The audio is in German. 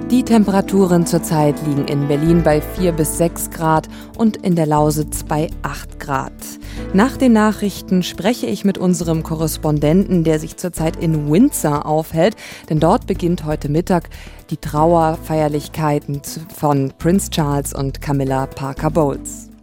Die Temperaturen zurzeit liegen in Berlin bei 4 bis 6 Grad und in der Lausitz bei 8 Grad. Nach den Nachrichten spreche ich mit unserem Korrespondenten, der sich zurzeit in Windsor aufhält, denn dort beginnt heute Mittag die Trauerfeierlichkeiten von Prince Charles und Camilla Parker Bowles.